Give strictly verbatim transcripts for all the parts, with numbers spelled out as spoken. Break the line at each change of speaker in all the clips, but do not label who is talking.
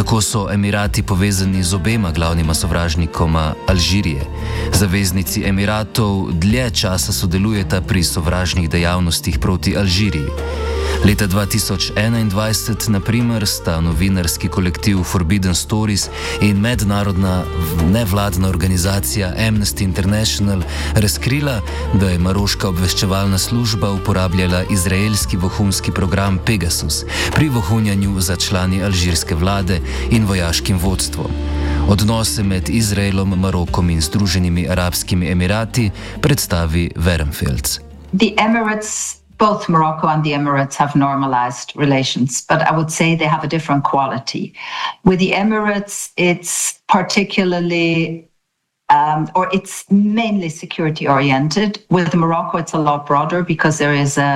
Tako so Emirati povezani z obema glavnima sovražnikoma Alžirije. Zaveznici Emiratov dlje časa sodelujeta pri sovražnih dejavnostih proti Alžiriji. Leta dva tisoč enaindvajset, na primer, sta novinarski kolektiv Forbidden Stories in mednarodna nevladna organizacija Amnesty International razkrila, da je maroška obveščevalna služba uporabljala izraelski vohunski program Pegasus pri vohunjanju za člani alžirske vlade in vojaškim vodstvom. Odnose med Izraelom, Marokom in Združenimi arabskimi Emirati predstavi Werenfels.
The Emirates Both Morocco and the Emirates have normalized relations, but I would say they have a different quality. With the Emirates, it's particularly, um, or it's mainly security oriented. With Morocco, it's a lot broader because there is a,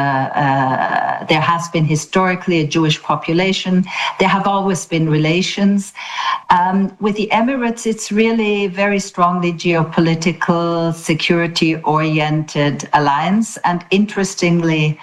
a there has been historically a Jewish population. There have always been relations. Um, with the Emirates, it's really very strongly geopolitical, security-oriented alliance. And interestingly,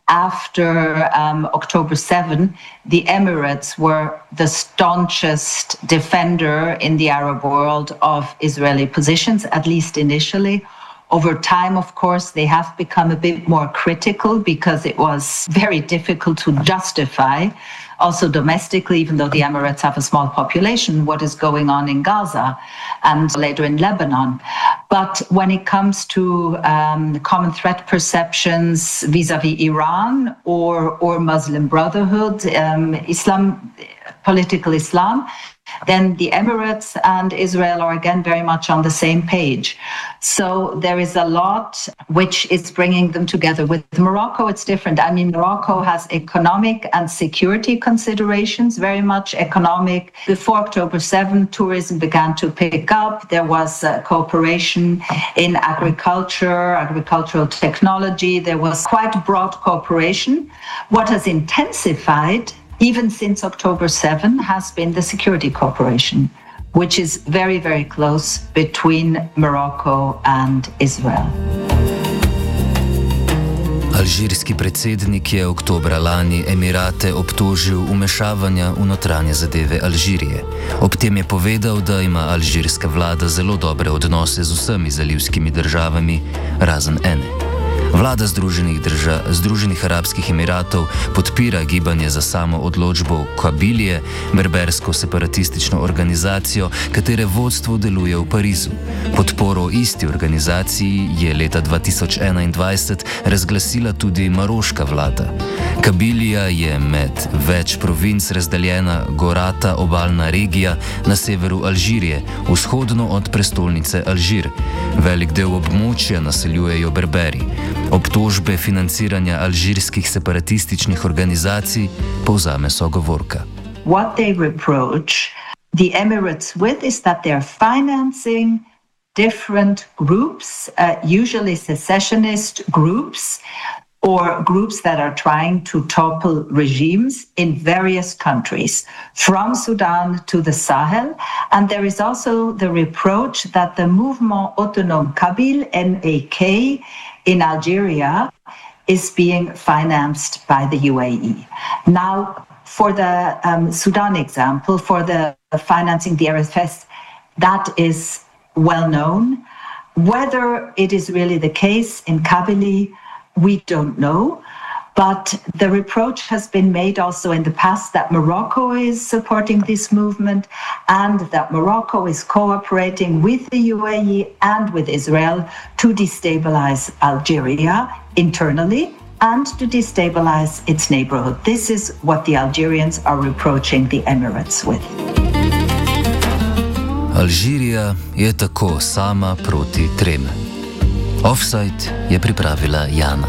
after um, October seventh, the Emirates were the staunchest defender in the Arab world of Israeli positions, at least initially. Over time, of course, they have become a bit more critical because it was very difficult to justify, also domestically, even though the Emirates have a small population, what is going on in Gaza and later in Lebanon. But when it comes to um, common threat perceptions vis-a-vis Iran or, or Muslim Brotherhood, um, Islam, political Islam, then the Emirates and Israel are again very much on the same page. So there is a lot which is bringing them together. With Morocco, it's different. I mean, Morocco has economic and security considerations, very much economic. Before October seventh, tourism began to pick up. There was uh, cooperation in agriculture, agricultural technology. There was quite broad cooperation. What has intensified even since October seventh, has been the security cooperation, which is very, very close between Morocco and Israel.
Alžirski predsednik je oktobra lani Emirate obtožil vmešavanja v notranje zadeve Alžirije. Ob tem je povedal, da ima alžirska vlada zelo dobre odnose z vsemi zalivskimi državami, razen ene. Vlada Združenih, drža, Združenih arabskih Emiratov podpira gibanje za samo odločbo Kabilije, berbersko separatistično organizacijo, katere vodstvo deluje v Parizu. Podporo isti organizaciji je leta dva tisoč enaindvajset razglasila tudi maroška vlada. Kabilija je med več provinc razdeljena gorata obalna regija na severu Alžirije, vzhodno od prestolnice Alžir. Velik del območja naseljujejo berberi. Obtožbe financiranja alžirskih separatističnih organizacij povzame sogovorka.
What they reproach the Emirates with is that they're financing different groups, uh, usually secessionist groups, or groups that are trying to topple regimes in various countries, from Sudan to the Sahel. And there is also the reproach that the Mouvement Autonome Kabyle, M A K, in Algeria is being financed by the U A E. Now, for the um, Sudan example, for the financing the R F S, that is well known. Whether it is really the case in Kabylie, we don't know, but the reproach has been made also in the past that Morocco is supporting this movement and that Morocco is cooperating with the U A E and with Israel to destabilize Algeria internally and to destabilize its neighborhood. This is what the Algerians are reproaching the Emirates with.
Alžirija je tako sama proti trem. Offside je pripravila Jana.